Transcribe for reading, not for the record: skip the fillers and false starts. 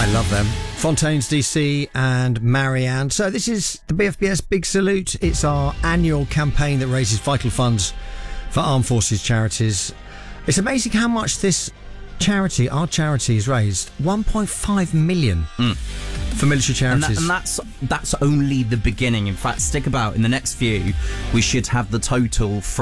I love them. Fontaines DC and Marianne. So this is the BFBS Big Salute. It's our annual campaign that raises vital funds for armed forces charities. It's amazing how much this charity, our charity, has raised. 1.5 million for military charities. And that's only the beginning. In fact, stick about. In the next few, we should have the total from